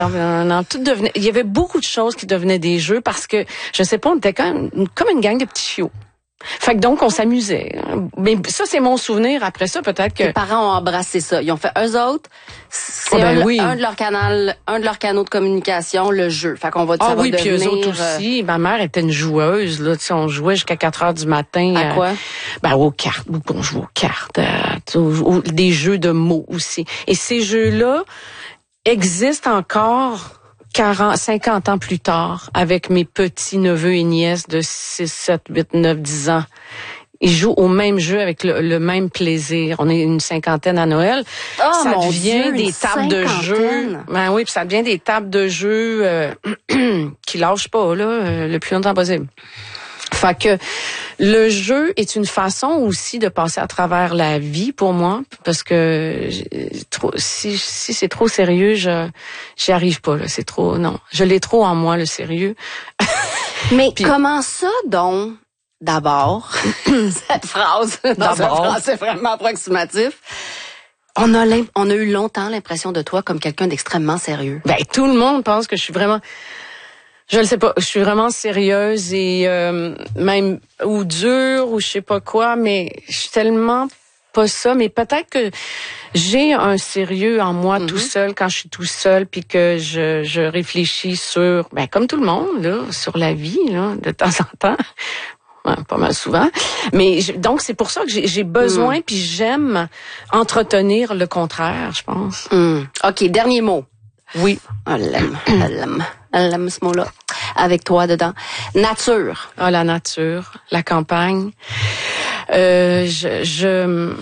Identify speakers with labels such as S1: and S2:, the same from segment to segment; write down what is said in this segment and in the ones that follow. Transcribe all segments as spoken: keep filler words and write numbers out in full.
S1: Non, non, tout devenait, il y avait beaucoup de choses qui devenaient des jeux parce que, je sais pas, on était quand même une, comme une gang de petits chiots. Fait que donc, on s'amusait. Mais ça, c'est mon souvenir. Après ça, peut-être que...
S2: Les parents ont embrassé ça. Ils ont fait, eux autres, c'est
S1: oh ben
S2: un,
S1: oui.
S2: un de leurs canaux, un de leurs canaux de communication, le jeu. Fait qu'on va, ça
S1: ah
S2: va
S1: oui,
S2: devenir...
S1: puis eux autres aussi. Ma mère était une joueuse, là. Tu sais, on jouait jusqu'à quatre heures du matin.
S2: À quoi?
S1: Euh, ben, aux cartes. On jouait aux cartes. Euh, aux, aux, des jeux de mots aussi. Et ces jeux-là existent encore quarante, cinquante ans plus tard, avec mes petits neveux et nièces de six, sept, huit, neuf, dix ans. Ils jouent au même jeu avec le, le même plaisir. On est une cinquantaine à Noël.
S2: Oh,
S1: ça
S2: mon
S1: devient
S2: Dieu,
S1: des tables de jeu. Ben oui, puis ça devient des tables de jeu euh, qui lâchent pas là, euh, le plus longtemps possible. Fait que le jeu est une façon aussi de passer à travers la vie pour moi, parce que trop, si, si c'est trop sérieux, je j'y arrive pas. Là, c'est trop, non, je l'ai trop en moi le sérieux.
S2: Mais
S1: Puis,
S2: comment ça donc? D'abord, cette phrase, dans un français vraiment approximatif. On a, on a eu longtemps l'impression de toi comme quelqu'un d'extrêmement sérieux.
S1: Ben tout le monde pense que je suis vraiment. Je ne sais pas, je suis vraiment sérieuse et euh, même ou dure ou je sais pas quoi, mais je suis tellement pas ça. Mais peut-être que j'ai un sérieux en moi mm-hmm. tout seul quand je suis tout seul, puis que je, je réfléchis sur, ben comme tout le monde là, sur la vie là, de temps en temps. Ouais, pas mal souvent. Mais je, donc, c'est pour ça que j'ai, j'ai besoin, mm. puis j'aime entretenir le contraire, je pense.
S2: Mm. OK, dernier mot.
S1: Oui.
S2: Elle l'aime, elle l'aime, elle l'aime ce mot-là. Avec toi dedans. Nature.
S1: Ah, la nature, la campagne. Euh, je... je...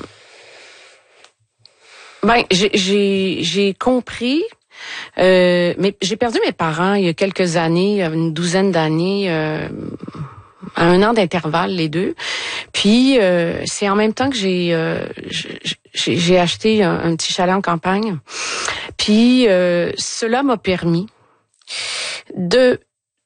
S1: Ben, j'ai, j'ai, j'ai compris... Euh, mais j'ai perdu mes parents il y a quelques années, une douzaine d'années... Euh, à un an d'intervalle, les deux. Puis, euh, c'est en même temps que j'ai euh, j'ai, j'ai acheté un, un petit chalet en campagne. Puis, euh, cela m'a permis de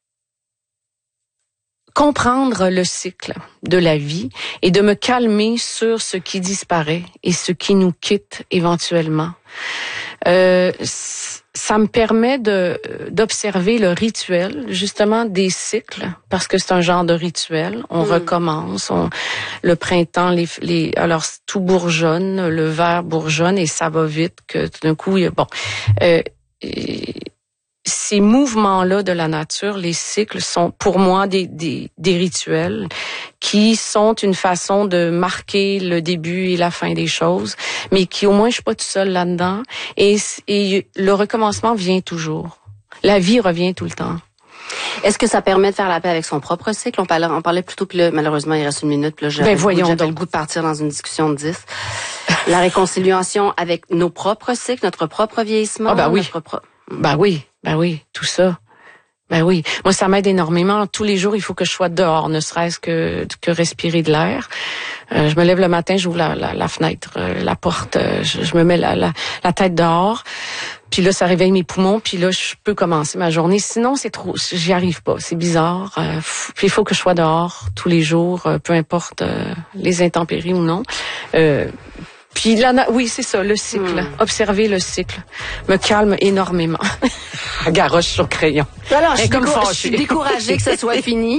S1: comprendre le cycle de la vie et de me calmer sur ce qui disparaît et ce qui nous quitte éventuellement. Euh, ça me permet de d'observer le rituel, justement, des cycles, parce que c'est un genre de rituel. On mmh. recommence, on, le printemps, les, les, alors tout bourgeonne, le vert bourgeonne et ça va vite que tout d'un coup, il y a, bon, euh, et, ces mouvements-là de la nature, les cycles, sont pour moi des, des, des rituels qui sont une façon de marquer le début et la fin des choses, mais qui au moins je suis pas tout seul là-dedans. Et, et le recommencement vient toujours. La vie revient tout le temps.
S2: Est-ce que ça permet de faire la paix avec son propre cycle? On parlait, on parlait plutôt, puis là, malheureusement, il reste une minute, puis là, j'avais,
S1: ben voyons
S2: j'avais
S1: donc.
S2: le goût de partir dans une discussion de dix. La réconciliation avec nos propres cycles, notre propre vieillissement.
S1: Ah ben oui.
S2: Notre propre...
S1: Ben oui, ben oui, tout ça. Ben oui, moi ça m'aide énormément. Tous les jours, il faut que je sois dehors, ne serait-ce que que respirer de l'air. Euh, je me lève le matin, j'ouvre la, la, la fenêtre, euh, la porte, euh, je, je me mets la, la, la tête dehors. Puis là, ça réveille mes poumons, puis là, je peux commencer ma journée. Sinon, c'est trop, j'y arrive pas, c'est bizarre. Euh, puis il faut que je sois dehors tous les jours, euh, peu importe euh, les intempéries ou non. Euh, Puis là, oui, c'est ça, le cycle. Hmm. Observer le cycle me calme énormément. Garoche sur crayon.
S2: Alors, je suis, comme décour- je suis découragée que ça soit fini.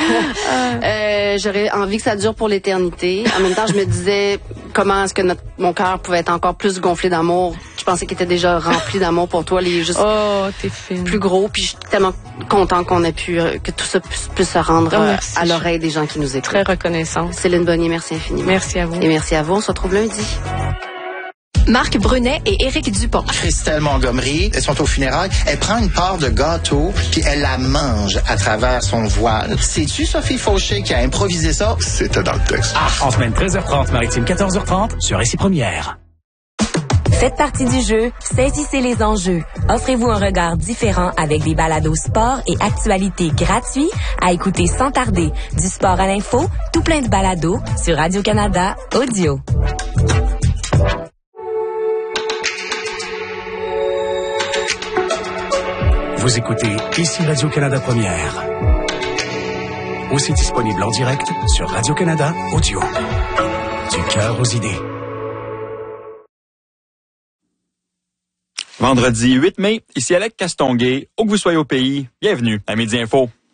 S2: euh, j'aurais envie que ça dure pour l'éternité. En même temps, je me disais comment est-ce que notre, mon cœur pouvait être encore plus gonflé d'amour. Je pensais qu'il était déjà rempli d'amour pour toi, les juste
S1: oh, t'es fine.
S2: Plus gros. Puis je suis tellement contente qu'on ait pu que tout ça puisse, puisse se rendre oh, merci, à l'oreille des gens qui nous écoutent.
S1: Très reconnaissante.
S2: Céline Bonnier, merci infiniment.
S1: Merci à vous.
S2: Et merci à vous. On se retrouve lundi.
S3: Marc Brunet et Éric Dupont.
S4: Christelle Montgomery, elles sont aux funérailles. Elle prend une part de gâteau puis elle la mange à travers son voile. C'est-tu Sophie Fauché qui a improvisé ça?
S5: C'était dans le texte.
S6: Ah, en semaine treize heures trente, maritime quatorze heures trente, sur Ici Première.
S7: Faites partie du jeu, saisissez les enjeux. Offrez-vous un regard différent avec des balados sport et actualités gratuits à écouter sans tarder. Du sport à l'info, tout plein de balados sur Radio-Canada Audio.
S6: Vous écoutez Ici Radio-Canada Première. Aussi disponible en direct sur Radio-Canada Audio. Du cœur aux idées.
S5: Vendredi huit mai, ici Alec Castonguay, où que vous soyez au pays, bienvenue à Midi Info.